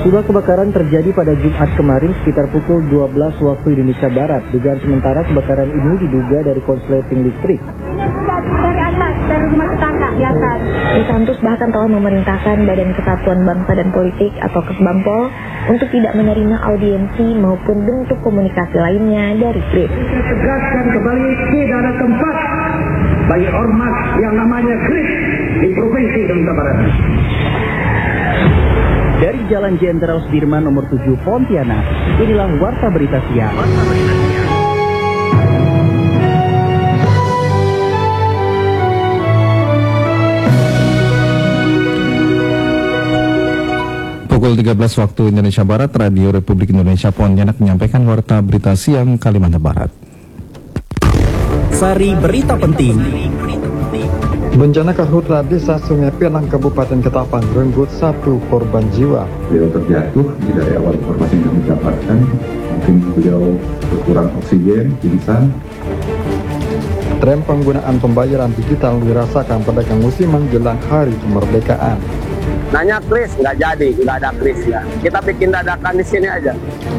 Musibah kebakaran terjadi pada Jumat kemarin sekitar pukul 12 waktu Indonesia Barat. Dugaan sementara kebakaran ini diduga dari konsleting listrik. Dari rumah tetangga di atas. Desantus bahkan telah memerintahkan Badan Kesatuan Bangsa dan Politik atau Kesbangpol untuk tidak menerima audiensi maupun bentuk komunikasi lainnya dari KRIP. Tegaskan kembali tidak ada tempat bagi ormas yang namanya KRIP di Provinsi Sumatera Barat. Dari Jalan Jenderal Sudirman nomor 7 Pontianak, inilah Warta Berita Siang. Pukul 13 waktu Indonesia Barat, Radio Republik Indonesia Pontianak menyampaikan Warta Berita Siang Kalimantan Barat. Sari berita penting. Bencana karhutla Desa Sungai Pelang, Kabupaten Ketapang, renggut 1 korban jiwa. Beliau terjatuh, dari awal informasi yang kami dapatkan, mungkin beliau berkurang oksigen, pingsan. Tren penggunaan pembayaran digital dirasakan pedagang musiman jelang hari kemerdekaan. Nanya kris, nggak jadi, nggak ada kris ya. Kita bikin dadakan di sini aja.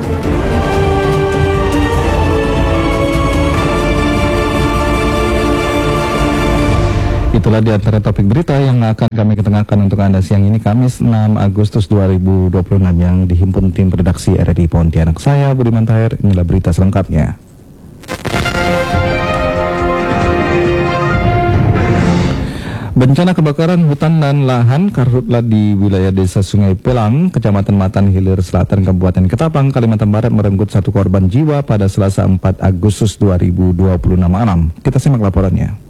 Itulah di antara topik berita yang akan kami ketengahkan untuk Anda siang ini, Kamis 6 Agustus 2026 yang dihimpun tim redaksi RRI Pontianak. Saya Budiman Tahir, inilah berita selengkapnya. Bencana kebakaran hutan dan lahan karhutla di wilayah Desa Sungai Pelang, Kecamatan Matan Hilir Selatan, Kabupaten Ketapang, Kalimantan Barat merenggut 1 korban jiwa pada Selasa 4 Agustus 2026 malam. Kita simak laporannya.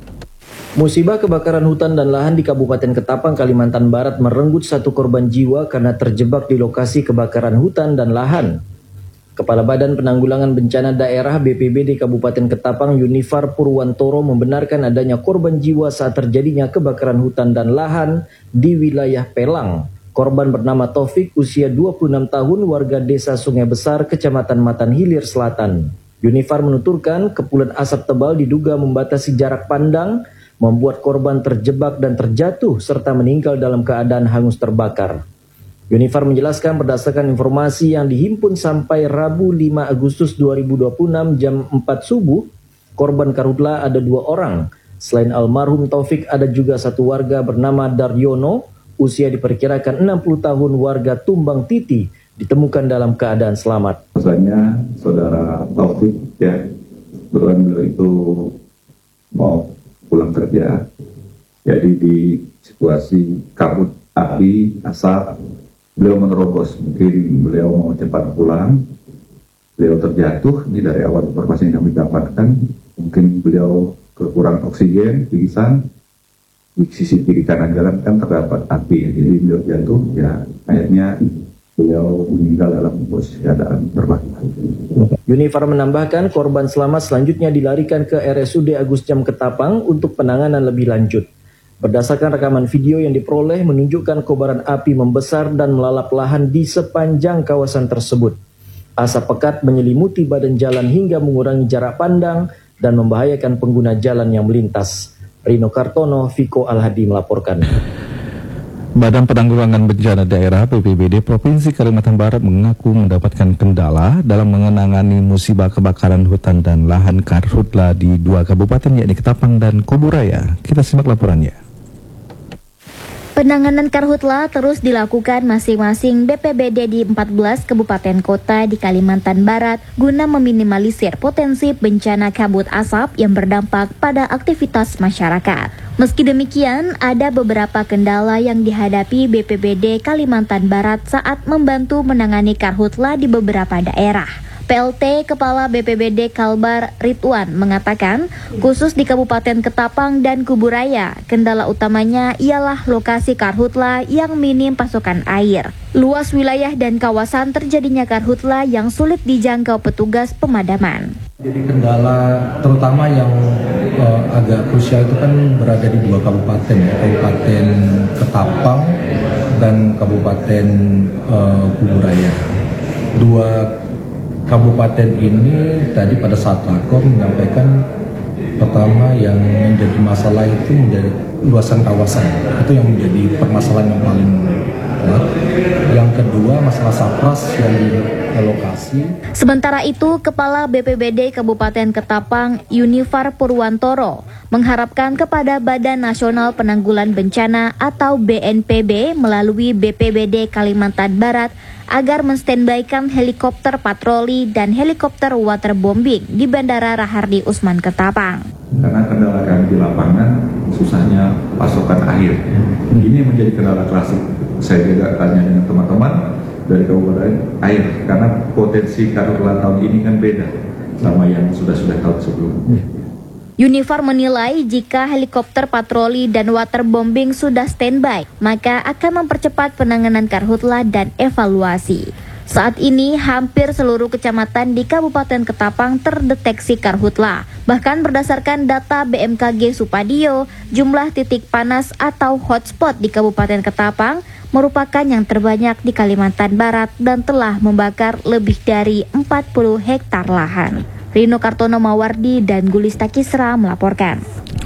Musibah kebakaran hutan dan lahan di Kabupaten Ketapang, Kalimantan Barat merenggut 1 korban jiwa karena terjebak di lokasi kebakaran hutan dan lahan. Kepala Badan Penanggulangan Bencana Daerah BPBD Kabupaten Ketapang, Yunifar Purwantoro, membenarkan adanya korban jiwa saat terjadinya kebakaran hutan dan lahan di wilayah Pelang. Korban bernama Taufik, usia 26 tahun, warga Desa Sungai Besar, Kecamatan Matan Hilir Selatan. Yunifar menuturkan kepulan asap tebal diduga membatasi jarak pandang, membuat korban terjebak dan terjatuh serta meninggal dalam keadaan hangus terbakar. Yunifar menjelaskan berdasarkan informasi yang dihimpun sampai Rabu 5 Agustus 2026 jam 4 subuh, korban karhutla ada 2 orang. Selain almarhum Taufik, ada juga 1 warga bernama Daryono, usia diperkirakan 60 tahun, warga Tumbang Titi, ditemukan dalam keadaan selamat. Rasanya saudara Taufik ya, kebetulan beliau itu mau pulang kerja, jadi di situasi kabut api asap beliau menerobos, mungkin beliau mau cepat pulang, beliau terjatuh. Ini dari awal informasi yang kami dapatkan, mungkin beliau kekurangan oksigen, pingsan. Di sisi kiri kanan jalan kan terdapat api, jadi beliau jatuh, ya akhirnya beliau meninggal dalam posisi keadaan terbakar. Yunifar menambahkan korban selamat selanjutnya dilarikan ke RSUD Agus Jam Ketapang untuk penanganan lebih lanjut. Berdasarkan rekaman video yang diperoleh menunjukkan kobaran api membesar dan melalap lahan di sepanjang kawasan tersebut. Asap pekat menyelimuti badan jalan hingga mengurangi jarak pandang dan membahayakan pengguna jalan yang melintas. Rino Kartono, Viko Alhadi melaporkan. Badan Penanggulangan Bencana Daerah BPBD Provinsi Kalimantan Barat mengaku mendapatkan kendala dalam menangani musibah kebakaran hutan dan lahan karhutla di 2 kabupaten yakni Ketapang dan Kuburaya. Kita simak laporannya. Penanganan karhutla terus dilakukan masing-masing BPBD di 14 kabupaten kota di Kalimantan Barat guna meminimalisir potensi bencana kabut asap yang berdampak pada aktivitas masyarakat. Meski demikian, ada beberapa kendala yang dihadapi BPBD Kalimantan Barat saat membantu menangani karhutla di beberapa daerah. PLT Kepala BPBD Kalbar Ridwan mengatakan, khusus di Kabupaten Ketapang dan Kuburaya, kendala utamanya ialah lokasi karhutla yang minim pasokan air. Luas wilayah dan kawasan terjadinya karhutla yang sulit dijangkau petugas pemadaman. Jadi kendala terutama yang agak krusial itu kan berada di 2 kabupaten, Kabupaten Ketapang dan Kabupaten Kuburaya. 2 kabupaten ini tadi pada saat rakor menyampaikan pertama yang menjadi masalah itu menjadi luasan kawasan, itu yang menjadi permasalahan yang paling berat. Yang kedua kedua masalah sapras yang direlokasi. Sementara itu, Kepala BPBD Kabupaten Ketapang, Yunifar Purwantoro, mengharapkan kepada Badan Nasional Penanggulangan Bencana atau BNPB melalui BPBD Kalimantan Barat agar menstandbykan helikopter patroli dan helikopter waterbombing di Bandara Rahardi Usman Ketapang. Karena kendala kami di lapangan, susahnya pasokan air. Ini menjadi kendala klasik. Saya juga tanya dengan teman-teman dari kabupaten air, karena potensi karhutla tahun ini kan beda sama yang sudah tahun sebelumnya. Yunifar menilai jika helikopter patroli dan waterbombing sudah standby, maka akan mempercepat penanganan karhutla dan evaluasi. Saat ini hampir seluruh kecamatan di Kabupaten Ketapang terdeteksi karhutla. Bahkan berdasarkan data BMKG Supadio, jumlah titik panas atau hotspot di Kabupaten Ketapang merupakan yang terbanyak di Kalimantan Barat dan telah membakar lebih dari 40 hektar lahan. Rino Kartono Mawardi dan Gulista Kisra melaporkan.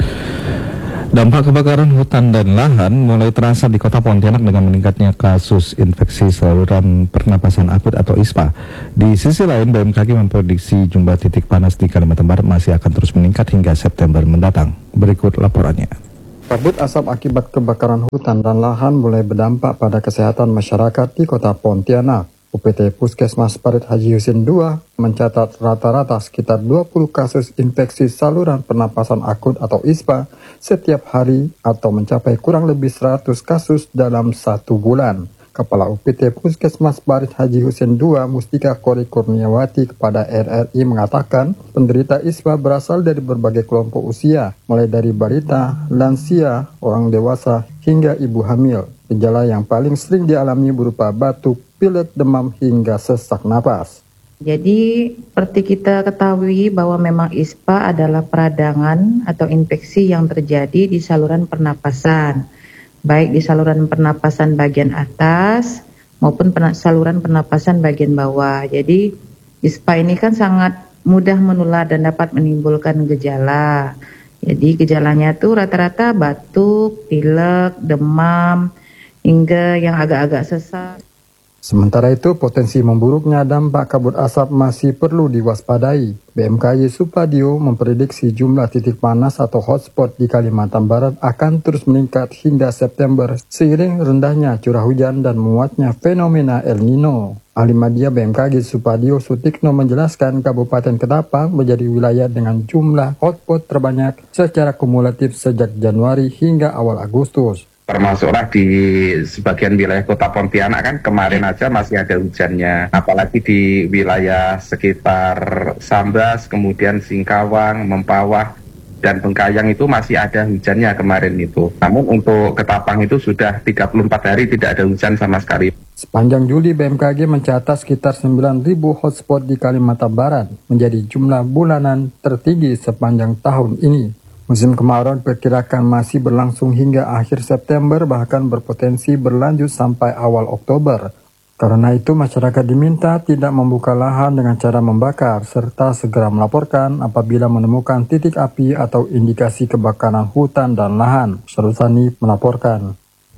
Dampak kebakaran hutan dan lahan mulai terasa di Kota Pontianak dengan meningkatnya kasus infeksi saluran pernapasan akut atau ISPA. Di sisi lain, BMKG memprediksi jumlah titik panas di Kalimantan Barat masih akan terus meningkat hingga September mendatang. Berikut laporannya. Kabut asap akibat kebakaran hutan dan lahan mulai berdampak pada kesehatan masyarakat di Kota Pontianak. UPT Puskesmas Parit Haji Husin II mencatat rata-rata sekitar 20 kasus infeksi saluran pernapasan akut atau ISPA setiap hari atau mencapai kurang lebih 100 kasus dalam 1 bulan. Kepala UPT Puskesmas Parit Haji Husin II Mustika Kori Kurniawati kepada RRI mengatakan penderita ISPA berasal dari berbagai kelompok usia, mulai dari balita, lansia, orang dewasa, hingga ibu hamil. Gejala yang paling sering dialami berupa batuk, pilek, demam, hingga sesak napas. Jadi seperti kita ketahui bahwa memang ISPA adalah peradangan atau infeksi yang terjadi di saluran pernapasan, baik di saluran pernapasan bagian atas maupun saluran pernapasan bagian bawah. Jadi ISPA ini kan sangat mudah menular dan dapat menimbulkan gejala. Jadi gejalanya tuh rata-rata batuk, pilek, demam, hingga yang agak-agak sesak. Sementara itu, potensi memburuknya dampak kabut asap masih perlu diwaspadai. BMKG Supadio memprediksi jumlah titik panas atau hotspot di Kalimantan Barat akan terus meningkat hingga September seiring rendahnya curah hujan dan menguatnya fenomena El Nino. Ahli Media BMKG Supadio Sutikno menjelaskan Kabupaten Ketapang menjadi wilayah dengan jumlah hotspot terbanyak secara kumulatif sejak Januari hingga awal Agustus. Termasuklah di sebagian wilayah Kota Pontianak kan kemarin aja masih ada hujannya, apalagi di wilayah sekitar Sambas, kemudian Singkawang, Mempawah, dan Bengkayang itu masih ada hujannya kemarin itu. Namun untuk Ketapang itu sudah 34 hari tidak ada hujan sama sekali. Sepanjang Juli BMKG mencatat sekitar 9.000 hotspot di Kalimantan Barat, menjadi jumlah bulanan tertinggi sepanjang tahun ini. Musim kemarau diperkirakan masih berlangsung hingga akhir September, bahkan berpotensi berlanjut sampai awal Oktober. Karena itu masyarakat diminta tidak membuka lahan dengan cara membakar, serta segera melaporkan apabila menemukan titik api atau indikasi kebakaran hutan dan lahan. Sarusani melaporkan.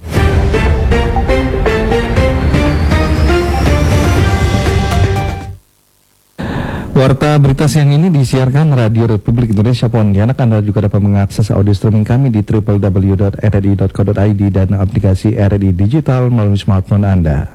Warta berita siang ini disiarkan Radio Republik Indonesia Pontianak. Anda juga dapat mengakses audio streaming kami di www.rri.co.id dan aplikasi RRI Digital melalui smartphone Anda.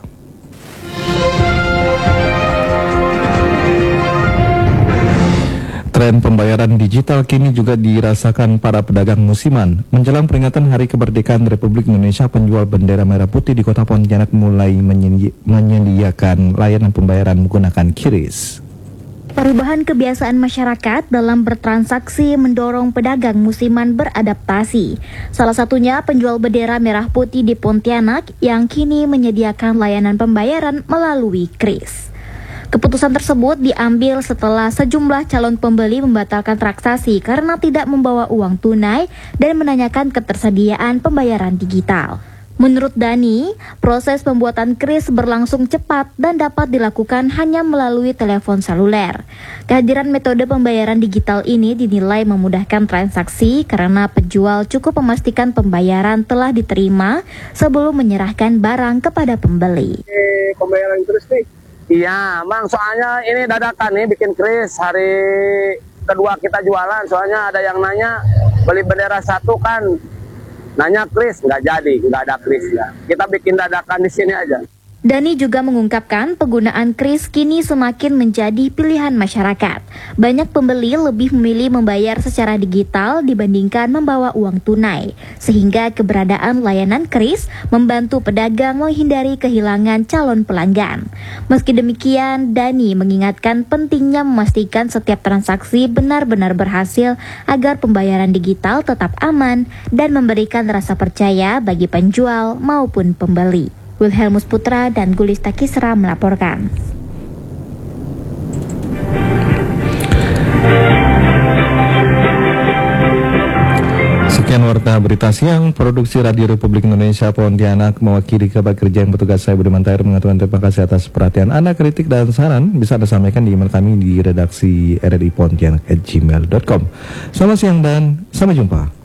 Tren pembayaran digital kini juga dirasakan para pedagang musiman. Menjelang peringatan Hari Kemerdekaan Republik Indonesia, penjual bendera merah putih di Kota Pontianak mulai menyediakan layanan pembayaran menggunakan QRIS. Perubahan kebiasaan masyarakat dalam bertransaksi mendorong pedagang musiman beradaptasi. Salah satunya penjual bendera merah putih di Pontianak yang kini menyediakan layanan pembayaran melalui QRIS. Keputusan tersebut diambil setelah sejumlah calon pembeli membatalkan transaksi karena tidak membawa uang tunai dan menanyakan ketersediaan pembayaran digital. Menurut Dani, proses pembuatan kris berlangsung cepat dan dapat dilakukan hanya melalui telepon seluler. Kehadiran metode pembayaran digital ini dinilai memudahkan transaksi karena penjual cukup memastikan pembayaran telah diterima sebelum menyerahkan barang kepada pembeli. Pembayaran kris nih? Iya, Bang, soalnya ini dadakan nih bikin kris hari kedua kita jualan, soalnya ada yang nanya beli bendera satu kan. Nanya kris, nggak jadi, nggak ada kris ya. Kita bikin dadakan di sini aja. Dani juga mengungkapkan penggunaan kris kini semakin menjadi pilihan masyarakat. Banyak pembeli lebih memilih membayar secara digital dibandingkan membawa uang tunai, sehingga keberadaan layanan kris membantu pedagang menghindari kehilangan calon pelanggan. Meski demikian, Dani mengingatkan pentingnya memastikan setiap transaksi benar-benar berhasil agar pembayaran digital tetap aman dan memberikan rasa percaya bagi penjual maupun pembeli. Wilhelmus Putra dan Gulista Kisra melaporkan. Sekian warta berita siang, produksi Radio Republik Indonesia Pontianak, mewakili kabar kerja yang bertugas saya Budiman Tahir mengatakan terima kasih atas perhatian Anda. Kritik dan saran bisa Anda sampaikan di email kami di redaksi rri.pontianak@gmail.com. Selamat siang dan sampai jumpa.